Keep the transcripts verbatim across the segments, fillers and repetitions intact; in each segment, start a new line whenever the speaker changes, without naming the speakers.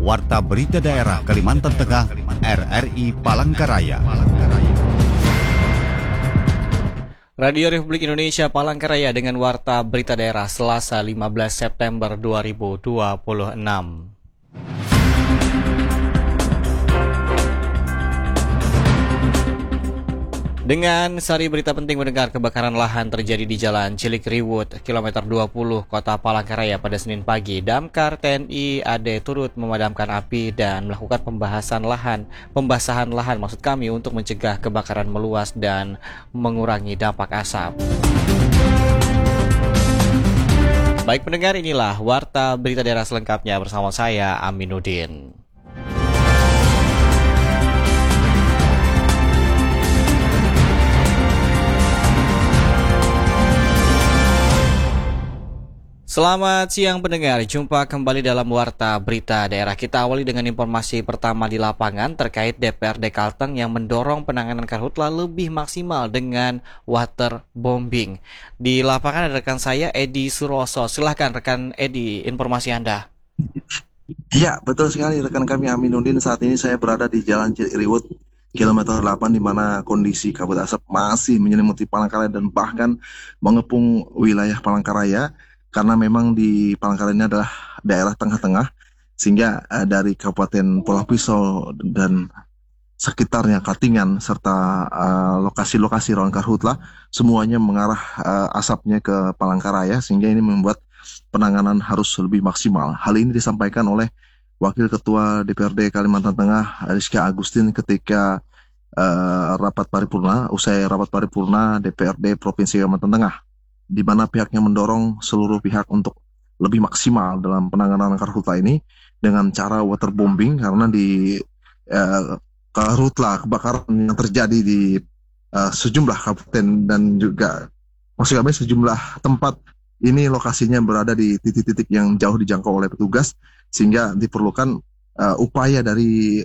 Warta Berita Daerah Kalimantan Tengah, R R I Palangkaraya.
Radio Republik Indonesia Palangkaraya dengan Warta Berita Daerah Selasa lima belas September dua ribu dua puluh enam. Dengan sari berita penting mendengar kebakaran lahan terjadi di Jalan Cilikriwut, kilometer dua puluh, Kota Palangkaraya pada Senin pagi. Damkar T N I A D turut memadamkan api dan melakukan pembahasan lahan, pembasahan lahan maksud kami untuk mencegah kebakaran meluas dan mengurangi dampak asap. Baik pendengar, inilah Warta Berita Daerah selengkapnya bersama saya Aminuddin. Selamat siang pendengar, jumpa kembali dalam Warta Berita Daerah. Kita awali dengan informasi pertama di lapangan terkait D P R D Kalteng yang mendorong penanganan karhutla lebih maksimal dengan waterbombing. Di lapangan ada rekan saya Edi Suroso. Silahkan rekan Edi, informasi Anda.
Ya, betul sekali rekan kami Aminuddin. Saat ini saya berada di Jalan Cilikriwut kilometer delapan, di mana kondisi kabut asap masih menyelimuti Palangkaraya dan bahkan mengepung wilayah Palangkaraya. Karena memang di Palangkaraya ini adalah daerah tengah-tengah, sehingga uh, dari Kabupaten Pulau Pisau dan sekitarnya Katingan serta uh, lokasi-lokasi rawan karhutla semuanya mengarah uh, asapnya ke Palangkaraya, sehingga ini membuat penanganan harus lebih maksimal. Hal ini disampaikan oleh Wakil Ketua D P R D Kalimantan Tengah Rizka Agustin ketika uh, rapat paripurna usai rapat paripurna D P R D Provinsi Kalimantan Tengah, di mana pihaknya mendorong seluruh pihak untuk lebih maksimal dalam penanganan karhutla ini dengan cara waterbombing, karena di eh, karhutla kebakaran yang terjadi di eh, sejumlah kabupaten dan juga maksud kami sejumlah tempat ini lokasinya berada di titik-titik yang jauh dijangkau oleh petugas, sehingga diperlukan eh, upaya dari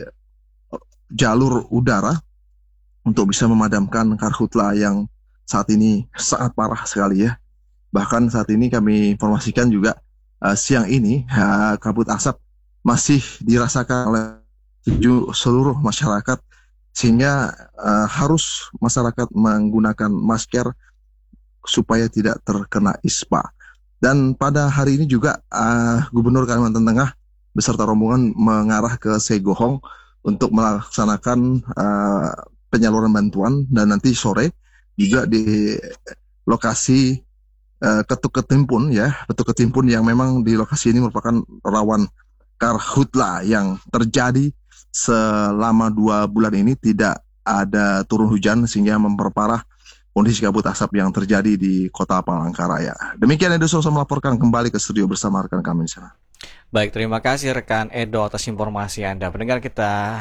jalur udara untuk bisa memadamkan karhutla yang saat ini sangat parah sekali ya. Bahkan saat ini kami informasikan juga uh, siang ini uh, kabut asap masih dirasakan oleh seluruh masyarakat, sehingga uh, harus masyarakat menggunakan masker supaya tidak terkena ispa. Dan pada hari ini juga uh, Gubernur Kalimantan Tengah beserta rombongan mengarah ke Segohong untuk melaksanakan uh, penyaluran bantuan, dan nanti sore juga di lokasi uh, Ketuk Ketimpun ya, Ketuk Ketimpun yang memang di lokasi ini merupakan rawan karhutla yang terjadi selama dua bulan ini, tidak ada turun hujan sehingga memperparah kondisi kabut asap yang terjadi di Kota Palangkaraya. Demikian Edo Soso melaporkan kembali ke studio bersama rekan kami di sana.
Baik, terima kasih rekan Edo atas informasi Anda. Pendengar, kita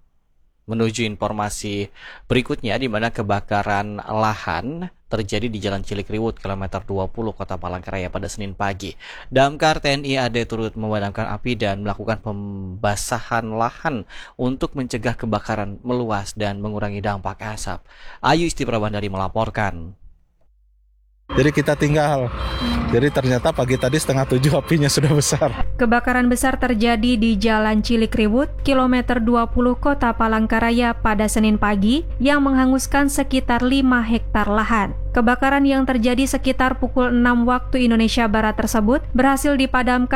menuju informasi berikutnya, di mana kebakaran lahan terjadi di Jalan Cilikriwut kilometer dua puluh Kota Palangkaraya pada Senin pagi. Damkar T N I A D turut memadamkan api dan melakukan pembasahan lahan untuk mencegah kebakaran meluas dan mengurangi dampak asap. Ayu Istiprabandari melaporkan.
Jadi kita tinggal. Jadi ternyata pagi tadi setengah tujuh apinya sudah besar.
Kebakaran besar terjadi di Jalan Cilikriwut, kilometer dua puluh Kota Palangkaraya pada Senin pagi yang menghanguskan sekitar lima hektar lahan. Kebakaran yang terjadi sekitar pukul enam waktu Indonesia Barat tersebut berhasil dipadamkan